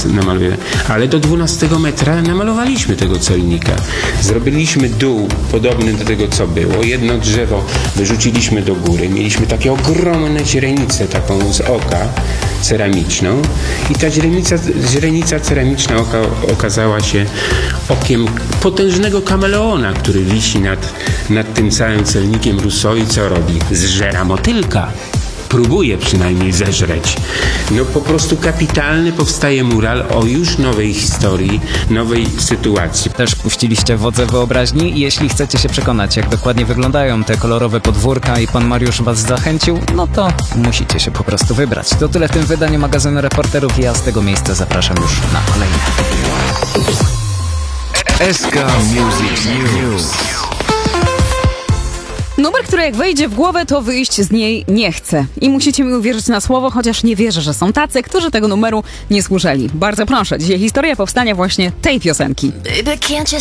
namaluje. Ale do 12 metra namalowaliśmy tego celnika. Zrobiliśmy dół podobny do tego, co było. Jedno drzewo wyrzuciliśmy do góry. Mieliśmy takie ogromne źrenicę taką z oka ceramiczną i ta źrenica ceramiczna okazała się okiem potężnego kameleona, który wisi nad tym całym celnikiem Rousseau i co robi? Zżera motylka. Próbuje przynajmniej zeżreć. No po prostu kapitalny powstaje mural o już nowej historii, nowej sytuacji. Też puściliście wodze wyobraźni. Jeśli chcecie się przekonać, jak dokładnie wyglądają te kolorowe podwórka i pan Mariusz was zachęcił, no to musicie się po prostu wybrać. To tyle w tym wydaniu magazynu Reporterów. Ja z tego miejsca zapraszam już na kolejne. SK Music News. Numer, który jak wejdzie w głowę, to wyjść z niej nie chce. I musicie mi uwierzyć na słowo, chociaż nie wierzę, że są tacy, którzy tego numeru nie słyszeli. Bardzo proszę, dzisiaj historia powstania właśnie tej piosenki. Baby, can't you